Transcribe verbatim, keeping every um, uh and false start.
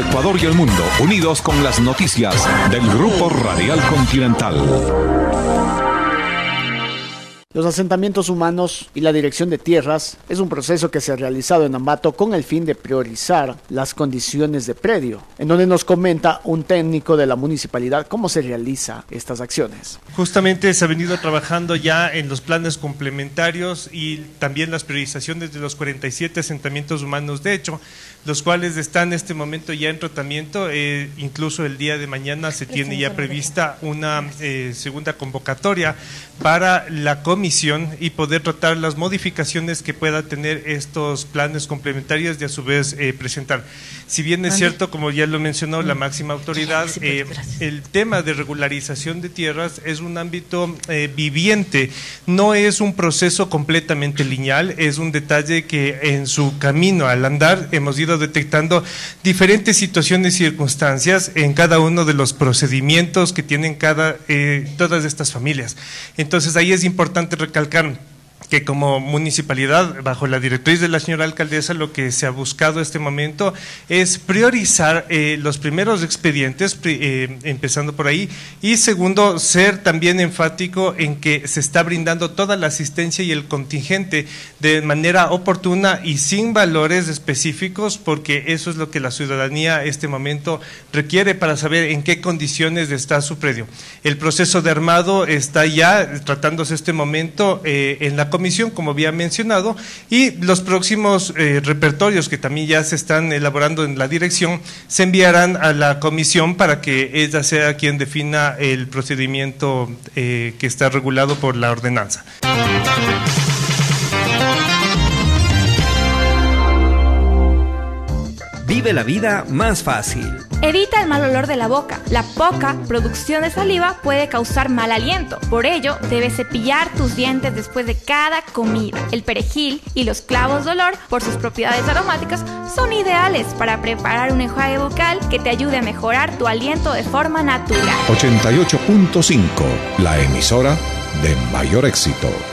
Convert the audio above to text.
Ecuador y el mundo, unidos con las noticias del Grupo Radial Continental. Los asentamientos humanos y la dirección de tierras es un proceso que se ha realizado en Ambato con el fin de priorizar las condiciones de predio, en donde nos comenta un técnico de la municipalidad cómo se realizan estas acciones. Justamente se ha venido trabajando ya en los planes complementarios y también las priorizaciones de los cuarenta y siete asentamientos humanos, de hecho, los cuales están en este momento ya en tratamiento. Eh, incluso el día de mañana se tiene ya prevista una eh, segunda convocatoria para la comisión y poder tratar las modificaciones que pueda tener estos planes complementarios y a su vez eh, presentar. Si bien es cierto, como ya lo mencionó la máxima autoridad, eh, el tema de regularización de tierras es un ámbito eh, viviente, no es un proceso completamente lineal, es un detalle que en su camino al andar hemos ido detectando diferentes situaciones y circunstancias en cada uno de los procedimientos que tienen cada eh, todas estas familias. Entonces ahí es importante recalcar que como municipalidad, bajo la directriz de la señora alcaldesa, lo que se ha buscado en este momento es priorizar eh, los primeros expedientes, eh, empezando por ahí, y segundo, ser también enfático en que se está brindando toda la asistencia y el contingente de manera oportuna y sin valores específicos, porque eso es lo que la ciudadanía en este momento requiere para saber en qué condiciones está su predio. El proceso de armado está ya tratándose este momento eh, en la comisión, como había mencionado, y los próximos eh, repertorios que también ya se están elaborando en la dirección se enviarán a la comisión para que ella sea quien defina el procedimiento eh, que está regulado por la ordenanza. Vive la vida más fácil. Evita el mal olor de la boca. La poca producción de saliva puede causar mal aliento. Por ello, debes cepillar tus dientes después de cada comida. El perejil y los clavos de olor, por sus propiedades aromáticas, son ideales para preparar un enjuague bucal que te ayude a mejorar tu aliento de forma natural. ochenta y ocho punto cinco, la emisora de mayor éxito.